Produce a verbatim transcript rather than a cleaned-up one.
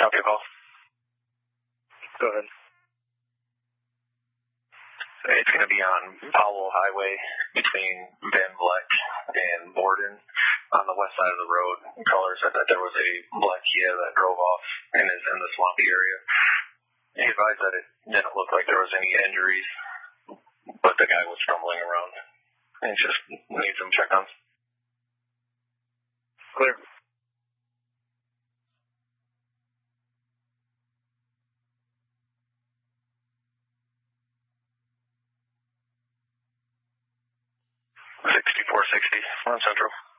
Copy a call. Go ahead. It's going to be on Powell Highway between Van Vleck and Borden on the west side of the road. Caller said that there was a black Kia that drove off and is in the swampy area. He advised that it didn't look like there was any injuries, but the guy was stumbling around and just needs some check-ons. Clear. sixty-four sixty on Central.